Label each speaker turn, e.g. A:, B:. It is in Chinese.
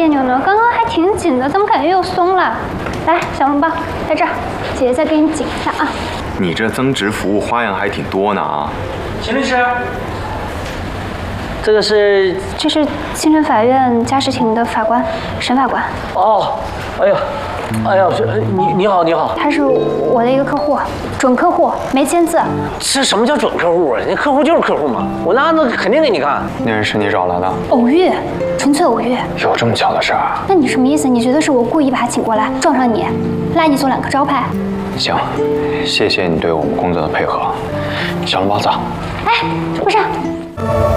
A: 别扭呢？刚刚还挺紧的，怎么感觉又松了？来，小笼包在这儿，姐姐再给你紧一下啊。
B: 你这增值服务花样还挺多呢啊！
C: 秦律师，这个是？
A: 这是清城法院家事庭的法官，沈法官。
C: 哦，哎呀，你好，你好。
A: 他是我的一个客户，准客户，没签字。
C: 是什么叫准客户啊？那客户就是客户嘛，我那肯定给你看。
B: 那人是你找来的？
A: 偶遇，纯粹偶遇。
B: 有这么巧的事儿？
A: 那你什么意思？你觉得是我故意把他请过来，撞上你，拉你做2个招牌？
B: 行，谢谢你对我们工作的配合。小笼包走。
A: 哎，不是。